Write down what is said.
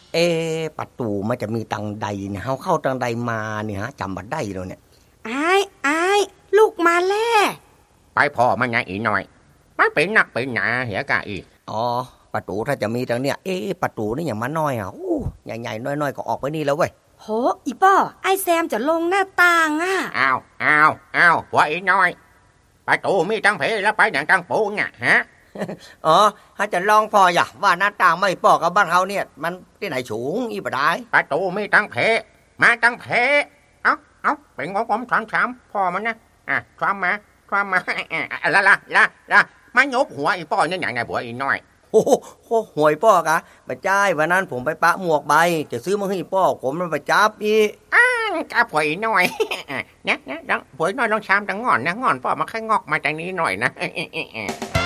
ประตูมันจะมีตังใดเนี่ยเขาเข้าตังใดมาเนี่ยฮะจำบัดได้แล้วเนี่ยอายลูกมาแล้วไปพ่อมันไงอีหน่อยมันเป็นนักเป็นหนาเหียกะอีอ๋อประตูถ้าจะมีตังเนี่ยประตูนี่อย่างมาน้อยอ่ะใหญ่ๆน้อยๆก็ออกไปนี่แล้วเว้ยโหอีป้อไอ้แซมจะลงหน้าต่างอ่ะอ้าวหัวอีหน่อยประตูมีตั้งเพแล้วไปอย่างตั้งปูเนี่ยฮะอ๋อถ้าจะลองพออย่าว่าหน้าต่างไม่ปอกกับบ้านเขาเนี่ยมันที่ไหนสูงอีบ่ได้ประตูมีตั้งเพมาตั้งเพเอาเป็นงงถามพ่อมันนะความมาละมาโยบหัวอีป้อเนี่ยอย่างไงหัวอีน้อยโอ้โหหวยป้อกะมาจ่ายวันนั้นผมไปปะหมวกใบจะซื้อมาให้ป้อผมมันไปจับอีจับหัวอีน้อยเนี่ยดังหัวน้อยลองชามดังงอนนะงอนป้อมาแค่งอกมาจากนี้หน่อยนะ